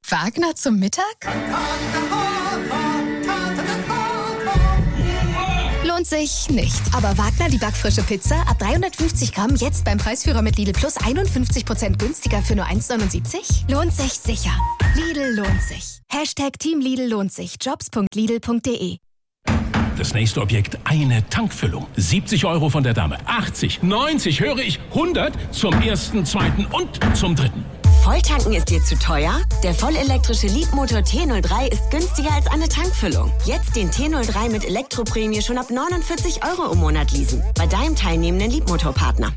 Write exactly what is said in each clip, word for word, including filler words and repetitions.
Wagner zum Mittag? Lohnt sich nicht. Aber Wagner, die backfrische Pizza, ab dreihundertfünfzig Gramm, jetzt beim Preisführer mit Lidl Plus einundfünfzig Prozent günstiger für nur eins neunundsiebzig? Lohnt sich sicher. Lidl lohnt sich. Hashtag Team Lidl lohnt sich. Jobs punkt lidl punkt de. Das nächste Objekt, eine Tankfüllung. siebzig Euro von der Dame. achtzig, neunzig, höre ich, hundert zum ersten, zweiten und zum dritten. Volltanken ist dir zu teuer? Der vollelektrische Leapmotor T null drei ist günstiger als eine Tankfüllung. Jetzt den T null drei mit Elektroprämie schon ab neunundvierzig Euro im Monat leasen. Bei deinem teilnehmenden Leapmotor-Partner.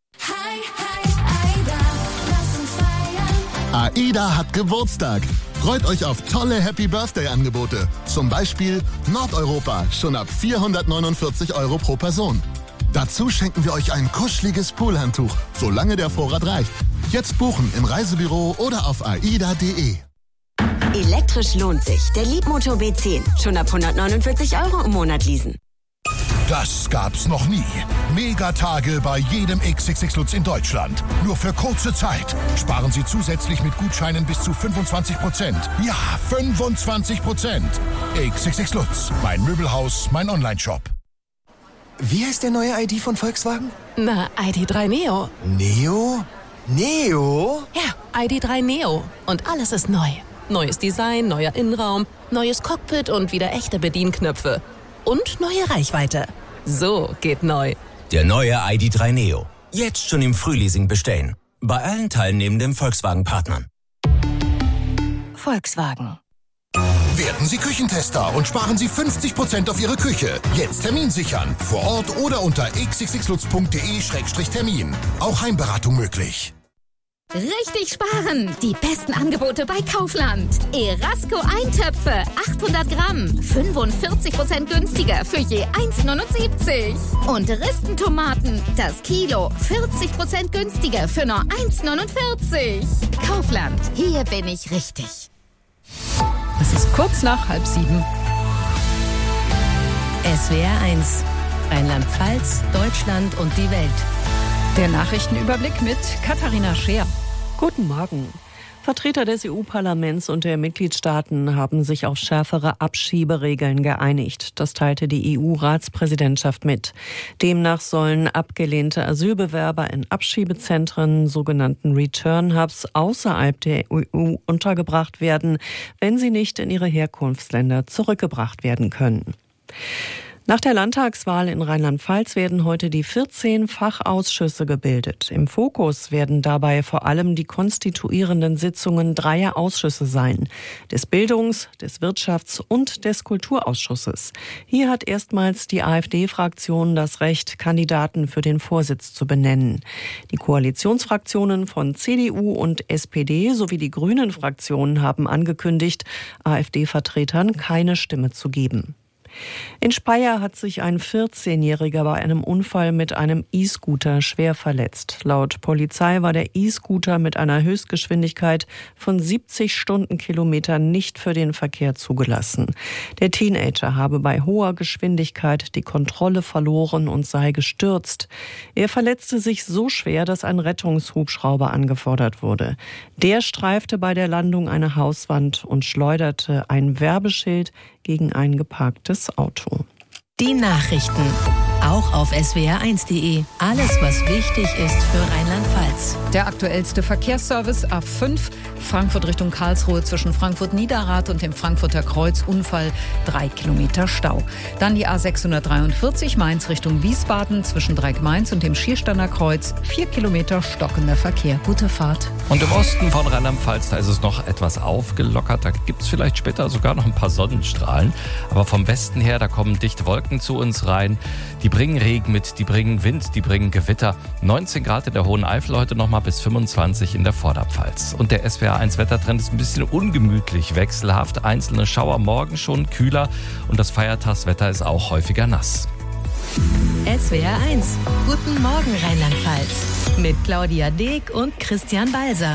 AIDA hat Geburtstag. Freut euch auf tolle Happy-Birthday-Angebote. Zum Beispiel Nordeuropa, schon ab vierhundertneunundvierzig Euro pro Person. Dazu schenken wir euch ein kuscheliges Poolhandtuch, solange der Vorrat reicht. Jetzt buchen im Reisebüro oder auf aida punkt de. Elektrisch lohnt sich. Der Leapmotor B zehn. Schon ab hundertneunundvierzig Euro im Monat leasen. Das gab's noch nie. Megatage bei jedem X X X Lutz in Deutschland. Nur für kurze Zeit. Sparen Sie zusätzlich mit Gutscheinen bis zu fünfundzwanzig Prozent. Ja, fünfundzwanzig Prozent. X X X Lutz. Mein Möbelhaus, mein Onlineshop. Wie heißt der neue I D von Volkswagen? Na, I D drei Neo. Neo? Neo? Ja, I D drei Neo. Und alles ist neu. Neues Design, neuer Innenraum, neues Cockpit und wieder echte Bedienknöpfe. Und neue Reichweite. So geht neu. Der neue I D drei Neo. Jetzt schon im Frühleasing bestellen. Bei allen teilnehmenden Volkswagen-Partnern. Volkswagen. Werden Sie Küchentester und sparen Sie fünfzig Prozent auf Ihre Küche. Jetzt Termin sichern. Vor Ort oder unter x x x lutz punkt de Schrägstrich Termin. Auch Heimberatung möglich. Richtig sparen! Die besten Angebote bei Kaufland. Erasco Eintöpfe, achthundert Gramm, fünfundvierzig Prozent günstiger für je eins neunundsiebzig. Und Ristentomaten, das Kilo, vierzig Prozent günstiger für nur eins neunundvierzig. Kaufland, hier bin ich richtig. Es ist kurz nach halb sieben. S W R eins, Rheinland-Pfalz, Deutschland und die Welt. Der Nachrichtenüberblick mit Katharina Scheer. Guten Morgen. Vertreter des E U-Parlaments und der Mitgliedstaaten haben sich auf schärfere Abschieberegeln geeinigt. Das teilte die E U-Ratspräsidentschaft mit. Demnach sollen abgelehnte Asylbewerber in Abschiebezentren, sogenannten Return-Hubs, außerhalb der E U untergebracht werden, wenn sie nicht in ihre Herkunftsländer zurückgebracht werden können. Nach der Landtagswahl in Rheinland-Pfalz werden heute die vierzehn Fachausschüsse gebildet. Im Fokus werden dabei vor allem die konstituierenden Sitzungen dreier Ausschüsse sein: des Bildungs-, des Wirtschafts- und des Kulturausschusses. Hier hat erstmals die AfD-Fraktion das Recht, Kandidaten für den Vorsitz zu benennen. Die Koalitionsfraktionen von C D U und S P D sowie die Grünen-Fraktionen haben angekündigt, AfD-Vertretern keine Stimme zu geben. In Speyer hat sich ein vierzehnjähriger bei einem Unfall mit einem E-Scooter schwer verletzt. Laut Polizei war der E-Scooter mit einer Höchstgeschwindigkeit von siebzig Stundenkilometern nicht für den Verkehr zugelassen. Der Teenager habe bei hoher Geschwindigkeit die Kontrolle verloren und sei gestürzt. Er verletzte sich so schwer, dass ein Rettungshubschrauber angefordert wurde. Der streifte bei der Landung eine Hauswand und schleuderte ein Werbeschild gegen ein geparktes Auto. Die Nachrichten, auch auf S W R eins punkt de. Alles, was wichtig ist für Rheinland-Pfalz. Der aktuellste Verkehrsservice A fünf, Frankfurt Richtung Karlsruhe zwischen Frankfurt-Niederrad und dem Frankfurter Kreuz, Unfall, drei Kilometer Stau. Dann die A sechshundertdreiundvierzig, Mainz Richtung Wiesbaden zwischen Dreieckmainz und dem Schiersteiner Kreuz, vier Kilometer stockender Verkehr. Gute Fahrt. Und im Osten von Rheinland-Pfalz, da ist es noch etwas aufgelockert. Da gibt es vielleicht später sogar noch ein paar Sonnenstrahlen. Aber vom Westen her, da kommen dichte Wolken zu uns rein. Die bringen Regen mit, die bringen Wind, die bringen Gewitter. neunzehn Grad in der Hohen Eifel heute nochmal bis fünfundzwanzig in der Vorderpfalz. Und der S W R eins Wettertrend ist ein bisschen ungemütlich, wechselhaft. Einzelne Schauer morgen schon kühler und das Feiertagswetter ist auch häufiger nass. S W R eins. Guten Morgen Rheinland-Pfalz. Mit Claudia Deek und Christian Balser.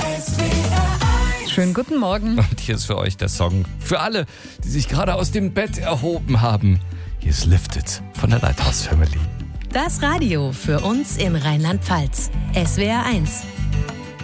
Schönen guten Morgen. Und hier ist für euch der Song für alle, die sich gerade aus dem Bett erhoben haben. Hier ist Lifted von der Lighthouse Family. Das Radio für uns in Rheinland-Pfalz. S W R eins.